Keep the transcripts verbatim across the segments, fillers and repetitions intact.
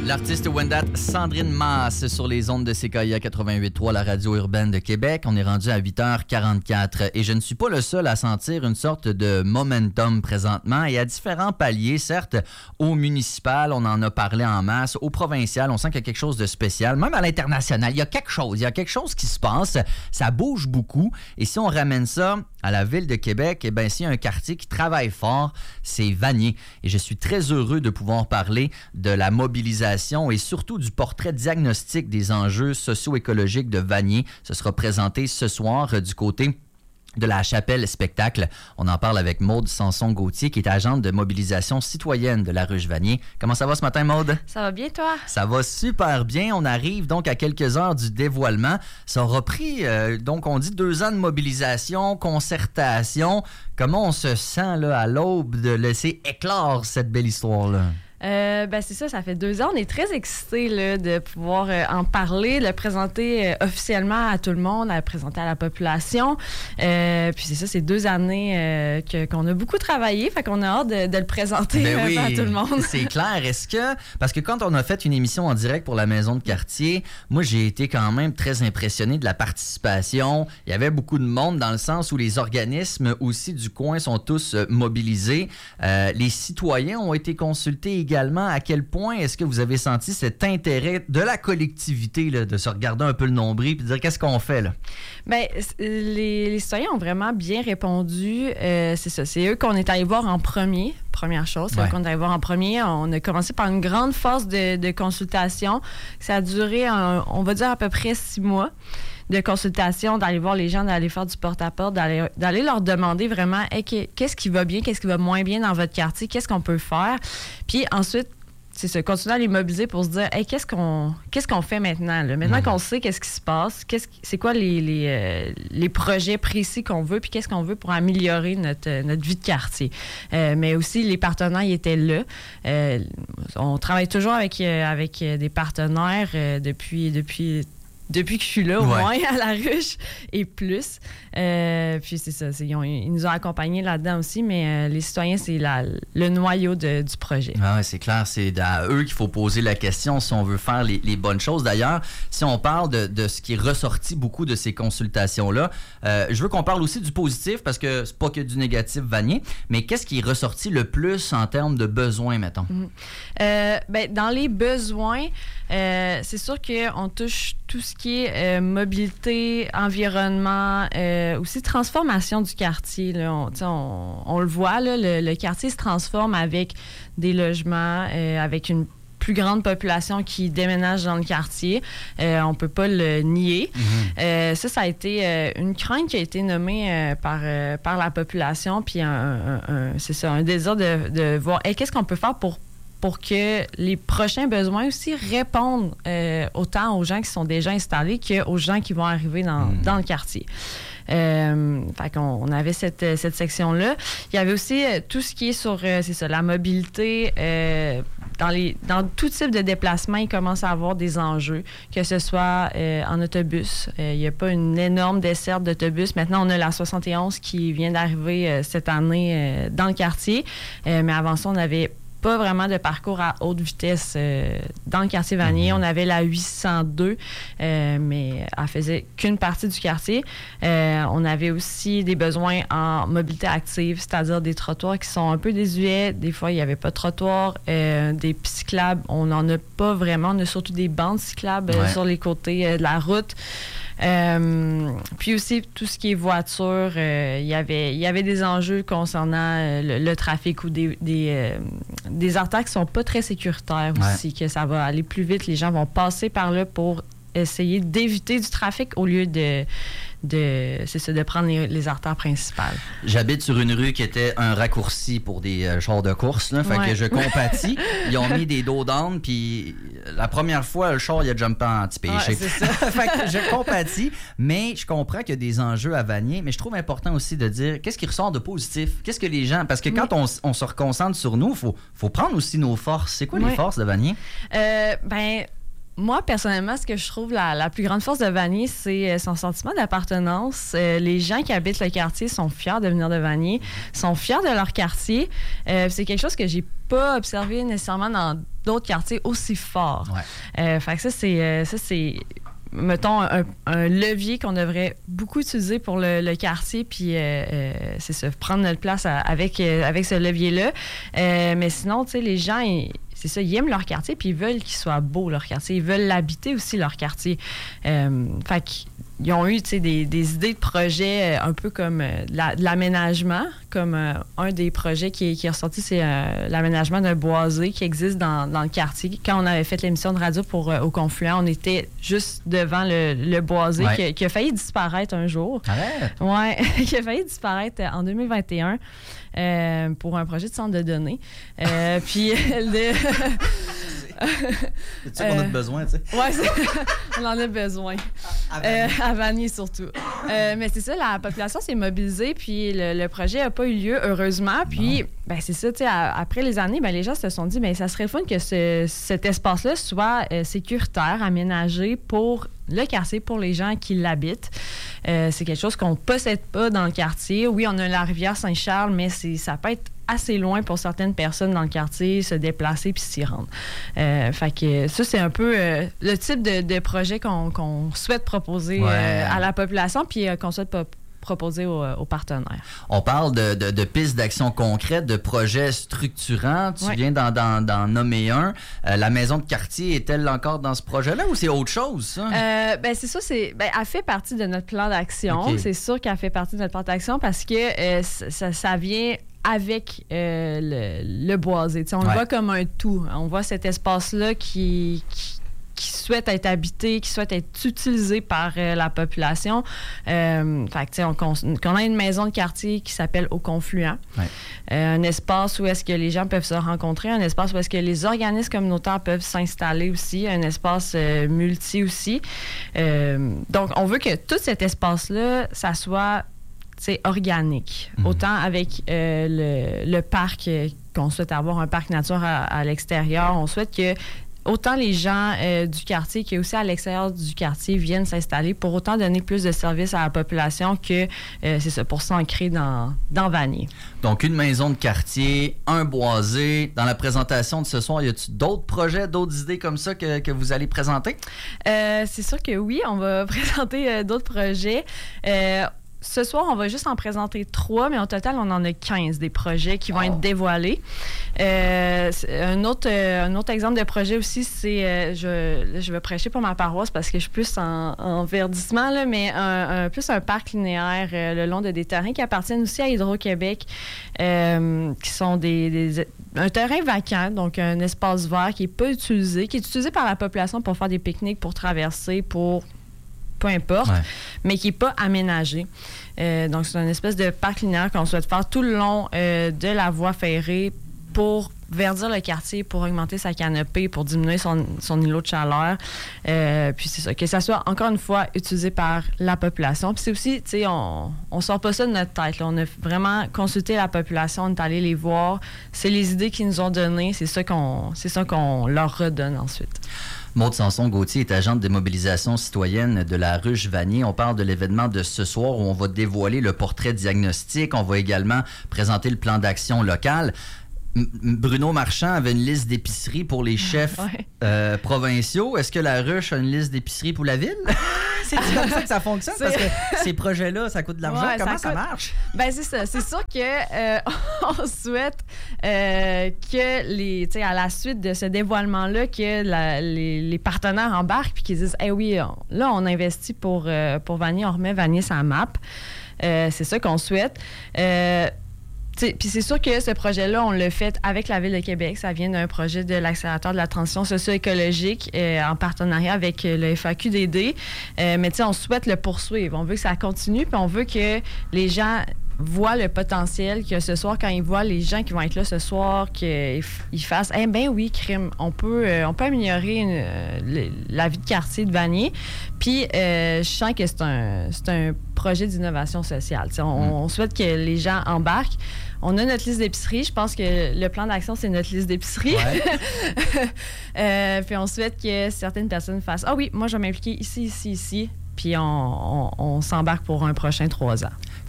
L'artiste Wendat, Sandrine Masse sur les ondes de C K I A quatre-vingt-huit trois, la radio urbaine de Québec. On est rendu à huit heures quarante-quatre et je ne suis pas le seul à sentir une sorte de momentum présentement et à différents paliers, certes, au municipal, on en a parlé en masse, au provincial, on sent qu'il y a quelque chose de spécial, même à l'international, il y a quelque chose, il y a quelque chose qui se passe, ça bouge beaucoup et si on ramène ça à la ville de Québec, eh bien, s'il y a un quartier qui travaille fort, c'est Vanier. Et je suis très heureux de pouvoir parler de la mobilisation et surtout du portrait diagnostique des enjeux socio-écologiques de Vanier. Ce sera présenté ce soir euh, du côté de la Chapelle Spectacle. On en parle avec Maude Sanson-Gauthier, qui est agente de mobilisation citoyenne de la Ruche Vanier. Comment ça va ce matin, Maude? Ça va bien, toi? Ça va super bien. On arrive donc à quelques heures du dévoilement. Ça aura pris, euh, donc on dit deux ans de mobilisation, concertation. Comment on se sent là, à l'aube de laisser éclore cette belle histoire-là? Euh, ben c'est ça, ça fait deux ans. On est très excités là, de pouvoir euh, en parler, de le présenter euh, officiellement à tout le monde, à le présenter à la population. Euh, puis c'est ça, c'est deux années euh, que, qu'on a beaucoup travaillé, fait qu'on a hâte de, de le présenter ben euh, oui, à tout le monde. C'est clair. Est-ce que... Parce que quand on a fait une émission en direct pour la maison de quartier, moi, j'ai été quand même très impressionné de la participation. Il y avait beaucoup de monde dans le sens où les organismes aussi du coin sont tous euh, mobilisés. Euh, les citoyens ont été consultés également. Également, à quel point est-ce que vous avez senti cet intérêt de la collectivité là, de se regarder un peu le nombril et de dire qu'est-ce qu'on fait là? Bien, les, les citoyens ont vraiment bien répondu. Euh, c'est ça, c'est eux qu'on est allé voir en premier. Première chose, c'est ouais. eux qu'on est allé voir en premier. On a commencé par une grande force de, de consultation. Ça a duré, un, on va dire, à peu près six mois de consultation, d'aller voir les gens, d'aller faire du porte-à-porte, d'aller, d'aller leur demander vraiment hey, qu'est-ce qui va bien, qu'est-ce qui va moins bien dans votre quartier, qu'est-ce qu'on peut faire. Puis ensuite, c'est ça, continuer à les mobiliser pour se dire hey, qu'est-ce qu'on qu'est-ce qu'on fait maintenant? Là? Maintenant mmh. qu'on sait qu'est-ce qui se passe, qu'est-ce, c'est quoi les, les, euh, les projets précis qu'on veut, puis qu'est-ce qu'on veut pour améliorer notre, notre vie de quartier. Euh, mais aussi, les partenaires, ils étaient là. Euh, on travaille toujours avec, euh, avec des partenaires euh, depuis... depuis Depuis que je suis là, au ouais. moins, à la ruche et plus. Euh, puis c'est ça, c'est, ils, ont, ils nous ont accompagnés là-dedans aussi, mais euh, les citoyens, c'est la, le noyau de, du projet. Ah ouais, c'est clair, c'est à eux qu'il faut poser la question si on veut faire les, les bonnes choses. D'ailleurs, si on parle de, de ce qui est ressorti beaucoup de ces consultations-là, euh, je veux qu'on parle aussi du positif, parce que c'est pas que du négatif, Vanier, mais qu'est-ce qui est ressorti le plus en termes de besoins, mettons? Mm-hmm. Euh, ben, dans les besoins, euh, c'est sûr qu'on touche tout ce qui est euh, mobilité, environnement, euh, aussi transformation du quartier. Là. On, on, on le voit, là, le, le quartier se transforme avec des logements, euh, avec une plus grande population qui déménage dans le quartier. Euh, on ne peut pas le nier. Mm-hmm. Euh, ça, ça a été euh, une crainte qui a été nommée euh, par, euh, par la population, puis un, un, un, c'est ça, un désir de, de voir hey, qu'est-ce qu'on peut faire pour pour que les prochains besoins aussi répondent euh, autant aux gens qui sont déjà installés qu'aux gens qui vont arriver dans, mmh. dans le quartier. Euh, fait qu'on on avait cette, cette section-là. Il y avait aussi euh, tout ce qui est sur, euh, c'est ça, la mobilité. Euh, dans, les, dans tout type de déplacement, il commence à avoir des enjeux, que ce soit euh, en autobus. Euh, il n'y a pas une énorme desserte d'autobus. Maintenant, on a la soixante et onze qui vient d'arriver euh, cette année euh, dans le quartier. Euh, mais avant ça, on avait pas vraiment de parcours à haute vitesse euh, dans le quartier Vanier. Mm-hmm. On avait la huit cent deux, euh, mais elle faisait qu'une partie du quartier. Euh, on avait aussi des besoins en mobilité active, c'est-à-dire des trottoirs qui sont un peu désuets. Des fois, il n'y avait pas de trottoir. Euh, des cyclables, on n'en a pas vraiment. On a surtout des bandes cyclables ouais. euh, sur les côtés euh, de la route. Euh, puis aussi, tout ce qui est voiture, euh, y avait, il y avait des enjeux concernant euh, le, le trafic ou des, des, euh, des artères qui ne sont pas très sécuritaires ouais. aussi, que ça va aller plus vite. Les gens vont passer par là pour essayer d'éviter du trafic au lieu de, de, c'est ça, de prendre les, les artères principales. J'habite sur une rue qui était un raccourci pour des euh, chars de course, là, fait ouais. que je compatis. Ils ont mis des dos d'âne, puis la première fois, le char, il a jumpé en anti-péché. Ouais, c'est ça. Fait que je compatis, mais je comprends qu'il y a des enjeux à Vanier, mais je trouve important aussi de dire qu'est-ce qui ressort de positif? Qu'est-ce que les gens... Parce que quand oui. on, on se reconcentre sur nous, il faut, faut prendre aussi nos forces. C'est quoi oui. les forces de Vanier? Euh, ben... Moi, personnellement, ce que je trouve la, la plus grande force de Vanier, c'est son sentiment d'appartenance. Euh, les gens qui habitent le quartier sont fiers de venir de Vanier, sont fiers de leur quartier. Euh, c'est quelque chose que j'ai pas observé nécessairement dans d'autres quartiers aussi forts. Ouais. Euh, fait que ça, c'est... Euh, ça, c'est mettons, un, un levier qu'on devrait beaucoup utiliser pour le, le quartier, puis euh, euh, c'est ça, prendre notre place à, avec, euh, avec ce levier-là. Euh, mais sinon, tu sais, les gens, ils, c'est ça, ils aiment leur quartier, puis ils veulent qu'il soit beau, leur quartier. Ils veulent l'habiter aussi, leur quartier. Euh, fait qu'ils ont eu, tu sais, des, des idées de projets un peu comme euh, de, la, de l'aménagement, comme euh, un des projets qui est, qui est ressorti, c'est euh, l'aménagement d'un boisé qui existe dans, dans le quartier. Quand on avait fait l'émission de radio pour euh, Au Confluent, on était juste devant le, le boisé ouais. qui, qui a failli disparaître un jour. Arrête! Oui, qui a failli disparaître en deux mille vingt et un. Euh, pour un projet de centre de données. Euh, puis, le... c'est ça qu'on a besoin, tu sais. Oui, on en a besoin. À Vanier, euh, à Vanier surtout. Euh, mais c'est ça, la population s'est mobilisée, puis le, le projet n'a pas eu lieu, heureusement. Puis, ben, c'est ça, tu sais, après les années, ben, les gens se sont dit, ben, ça serait fun que ce, cet espace-là soit euh, sécuritaire, aménagé pour le quartier, pour les gens qui l'habitent. Euh, c'est quelque chose qu'on ne possède pas dans le quartier. Oui, on a la rivière Saint-Charles, mais c'est, ça peut être assez loin pour certaines personnes dans le quartier, se déplacer puis s'y rendre. Euh, fait que ça, c'est un peu euh, le type de, de projet qu'on, qu'on souhaite proposer ouais. euh, à la population puis euh, qu'on souhaite pas proposer aux, aux partenaires. On parle de, de, de pistes d'action concrètes, de projets structurants. Tu ouais. viens d'en, d'en, d'en nommer un. Euh, la maison de quartier est-elle encore dans ce projet-là ou c'est autre chose, ça? Euh, ben, c'est ça. C'est, ben, elle fait partie de notre plan d'action. Okay. C'est sûr qu'elle fait partie de notre plan d'action parce que euh, ça, ça vient avec euh, le, le boisé. T'sais, on ouais. le voit comme un tout. On voit cet espace-là qui... qui qui souhaitent être habités, qui souhaitent être utilisés par euh, la population. Euh, fait que, tu sais, on, on a une maison de quartier qui s'appelle Au Confluent. Ouais. Euh, un espace où est-ce que les gens peuvent se rencontrer, un espace où est-ce que les organismes communautaires peuvent s'installer aussi, un espace euh, multi aussi. Euh, donc, on veut que tout cet espace-là, ça soit c'est organique. Mmh. Autant avec euh, le, le parc, euh, qu'on souhaite avoir un parc nature à, à l'extérieur, on souhaite que autant les gens euh, du quartier qui aussi à l'extérieur du quartier viennent s'installer pour autant donner plus de services à la population que, euh, c'est ça, pour s'ancrer dans, dans Vanier. Donc, une maison de quartier, un boisé. Dans la présentation de ce soir, y a-t-il d'autres projets, d'autres idées comme ça que, que vous allez présenter? Euh, c'est sûr que oui, on va présenter euh, d'autres projets. Euh, Ce soir, on va juste en présenter trois, mais au total, on en a quinze des projets qui vont oh. être dévoilés. Euh, un, autre, euh, un autre exemple de projet aussi, c'est, euh, je, je vais prêcher pour ma paroisse parce que je suis plus en, en verdissement, là, mais un, un, plus un parc linéaire euh, le long de des terrains qui appartiennent aussi à Hydro-Québec, euh, qui sont des, des, un terrain vacant, donc un espace vert qui n'est pas utilisé, qui est utilisé par la population pour faire des pique-niques, pour traverser, pour... peu importe, ouais. mais qui n'est pas aménagé. Euh, donc, c'est une espèce de parc linéaire qu'on souhaite faire tout le long euh, de la voie ferrée pour verdir le quartier, pour augmenter sa canopée, pour diminuer son, son îlot de chaleur. Euh, puis c'est ça, que ça soit, encore une fois, utilisé par la population. Puis c'est aussi, tu sais, on ne sort pas ça de notre tête. Là. On a vraiment consulté la population, on est allé les voir. C'est les idées qu'ils nous ont données. C'est ça qu'on, c'est ça qu'on leur redonne ensuite. Maude Sanson-Gauthier est agente de mobilisation citoyenne de la Ruche Vanier. On parle de l'événement de ce soir où on va dévoiler le portrait diagnostic. On va également présenter le plan d'action local. M- Bruno Marchand avait une liste d'épiceries pour les chefs ouais. euh, provinciaux. Est-ce que la Ruche a une liste d'épiceries pour la ville? C'est comme ça que ça fonctionne? C'est... Parce que ces projets-là, ça coûte de l'argent. Ouais, Comment ça, ça marche? Ben c'est ça. C'est sûr que euh, on souhaite euh, que les, tu sais, à la suite de ce dévoilement-là, que la, les, les partenaires embarquent puis qu'ils disent, eh hey, oui, on, là on investit pour euh, pour Vanier, on remet Vanier sur la map. Euh, c'est ça qu'on souhaite. Euh, Puis c'est sûr que ce projet-là, on l'a fait avec la Ville de Québec. Ça vient d'un projet de l'accélérateur de la transition socio-écologique euh, en partenariat avec le F A Q D D. Euh, mais tu sais, on souhaite le poursuivre. On veut que ça continue, puis on veut que les gens voient le potentiel, que ce soir, quand ils voient les gens qui vont être là ce soir, qu'ils f- fassent « Eh bien oui, crime, on peut, euh, on peut améliorer une, euh, le, la vie de quartier de Vanier. » Puis euh, je sens que c'est un, c'est un projet d'innovation sociale. On, mm. on souhaite que les gens embarquent. On a notre liste d'épicerie. Je pense que le plan d'action, c'est notre liste d'épicerie. Ouais. euh, puis on souhaite que certaines personnes fassent « Ah oui, moi, je vais m'impliquer ici, ici, ici. » Puis on, on, on s'embarque pour un prochain trois ans.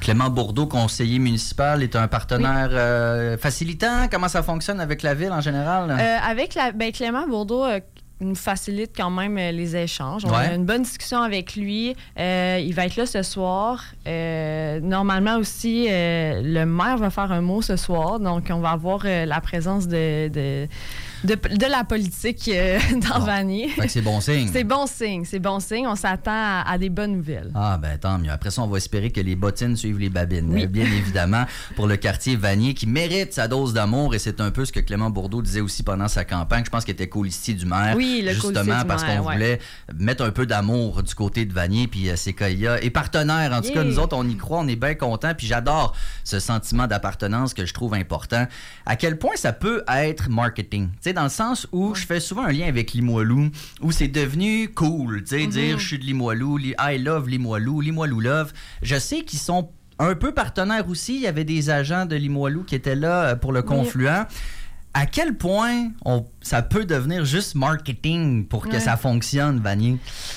Clément Bourdeau, conseiller municipal, est un partenaire oui. euh, facilitant. Comment ça fonctionne avec la ville en général? Euh, avec la, ben, Clément Bourdeau euh, nous facilite quand même euh, les échanges. On ouais. a une bonne discussion avec lui. Euh, il va être là ce soir. Euh, normalement aussi, euh, le maire va faire un mot ce soir. Donc, on va avoir euh, la présence de... de De, de la politique euh, dans bon. Vanier. Fait que c'est bon signe. C'est bon signe, c'est bon signe. On s'attend à, à des bonnes nouvelles. Ah, ben tant mieux. Après ça, on va espérer que les bottines suivent les babines. Oui. Euh, bien évidemment, pour le quartier Vanier, qui mérite sa dose d'amour. Et c'est un peu ce que Clément Bourdeau disait aussi pendant sa campagne. Je pense qu'il était colistier du maire. Oui, le justement, parce maire, qu'on ouais. voulait mettre un peu d'amour du côté de Vanier. Puis euh, Séquoia est partenaire. En tout yeah. cas, nous autres, on y croit, on est bien contents. Puis j'adore ce sentiment d'appartenance que je trouve important. À quel point ça peut être marketing? Tu sais, dans le sens où je fais souvent un lien avec Limoilou, où c'est devenu cool, tu sais, mm-hmm. dire je suis de Limoilou, I love Limoilou, Limoilou love. Je sais qu'ils sont un peu partenaires aussi. Il y avait des agents de Limoilou qui étaient là pour le confluent. Oui. À quel point on, ça peut devenir juste marketing pour que ouais. ça fonctionne, Vanier?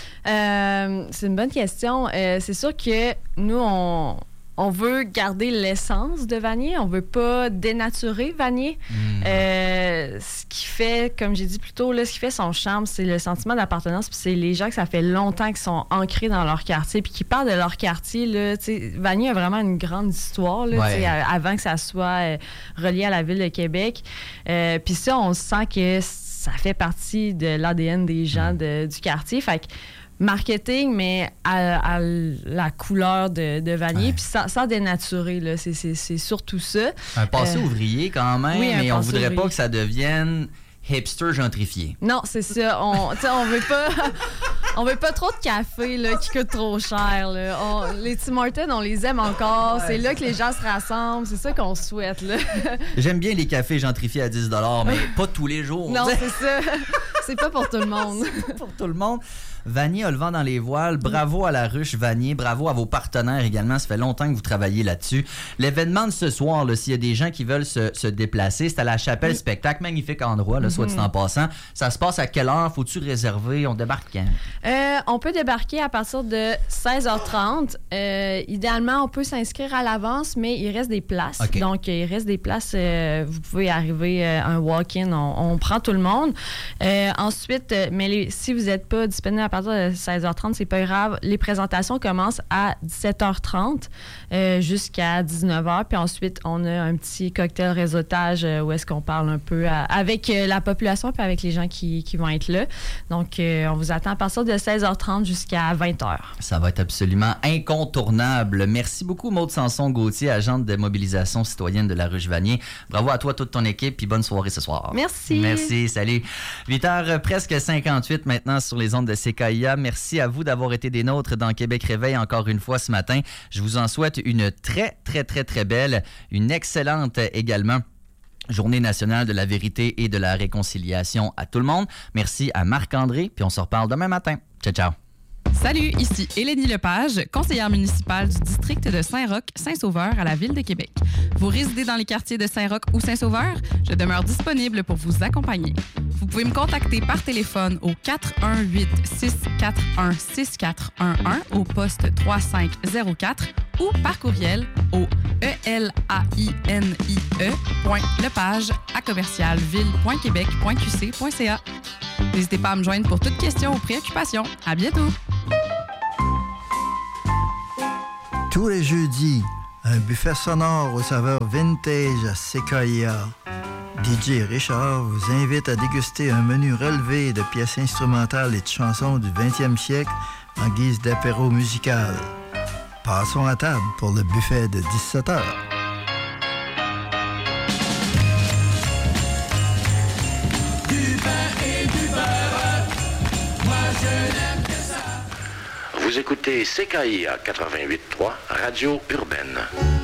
Euh, c'est une bonne question. Euh, c'est sûr que nous, on... On veut garder l'essence de Vanier. On veut pas dénaturer Vanier. Mmh. Euh, ce qui fait, comme j'ai dit plus tôt, là, ce qui fait son charme, c'est le sentiment d'appartenance. Puis c'est les gens que ça fait longtemps qu'ils sont ancrés dans leur quartier puis qui parlent de leur quartier. Là, Vanier a vraiment une grande histoire là, ouais. avant que ça soit euh, relié à la ville de Québec. Euh, puis ça, on sent que ça fait partie de l'A D N des gens mmh. de, du quartier. Fait que marketing, mais à, à la couleur de, de Vanier, ouais. puis sans, sans dénaturer, là, c'est, c'est, c'est surtout ça. Un passé euh, ouvrier quand même, oui, mais on voudrait ouvrier. pas que ça devienne hipster gentrifié. Non, c'est ça. On, on veut pas... On veut pas trop de café là, qui coûte trop cher. Là. On, les Tim Hortons, on les aime encore. Ouais, c'est là que les gens se rassemblent. C'est ça qu'on souhaite. Là. J'aime bien les cafés gentrifiés à dix dollars, mais pas tous les jours. Non, c'est ça. C'est pas pour tout le monde. C'est pas pour tout le monde. Vanier a le vent dans les voiles. Bravo à la ruche Vanier. Bravo à vos partenaires également. Ça fait longtemps que vous travaillez là-dessus. L'événement de ce soir, là, s'il y a des gens qui veulent se, se déplacer, c'est à la Chapelle oui. Spectacle. Magnifique endroit, là, mm-hmm. soit dit en passant. Ça se passe à quelle heure? Faut-tu réserver? On débarque quand? Euh, on peut débarquer à partir de seize heures trente. Euh, idéalement, on peut s'inscrire à l'avance, mais il reste des places. Okay. Donc, il reste des places. Euh, vous pouvez arriver euh, un walk-in. On, on prend tout le monde. Euh, ensuite, mais les, si vous n'êtes pas disponible à partir de seize heures trente, c'est pas grave. Les présentations commencent à dix-sept heures trente euh, jusqu'à dix-neuf heures. Puis ensuite, on a un petit cocktail réseautage euh, où est-ce qu'on parle un peu à, avec euh, la population puis avec les gens qui, qui vont être là. Donc, euh, on vous attend à partir de seize heures trente jusqu'à vingt heures. Ça va être absolument incontournable. Merci beaucoup, Maude Sanson-Gauthier, agente de mobilisation citoyenne de la Ruche Vanier. Bravo à toi, toute ton équipe, puis bonne soirée ce soir. Merci. Merci, salut. huit heures presque cinquante-huit maintenant sur les ondes de C K I A. Merci à vous d'avoir été des nôtres dans Québec Réveil encore une fois ce matin. Je vous en souhaite une très, très, très, très belle, une excellente également Journée nationale de la vérité et de la réconciliation à tout le monde. Merci à Marc-André, puis on se reparle demain matin. Ciao, ciao. Salut, ici Élénie Lepage, conseillère municipale du district de Saint-Roch, Saint-Sauveur à la Ville de Québec. Vous résidez dans les quartiers de Saint-Roch ou Saint-Sauveur? Je demeure disponible pour vous accompagner. Vous pouvez me contacter par téléphone au quatre un huit, six quatre un, six quatre un un au poste trois cinq zéro quatre ou par courriel au e l a i n i e point lepage à commercial ville point québec point q c point c a. N'hésitez pas à me joindre pour toute question ou préoccupation. À bientôt! Tous les jeudis, un buffet sonore aux saveurs vintage à Séquoia. D J Richard vous invite à déguster un menu relevé de pièces instrumentales et de chansons du vingtième siècle en guise d'apéro musical. Passons à table pour le buffet de dix-sept heures. Vous écoutez C K I A quatre-vingt-huit point trois, Radio Urbaine.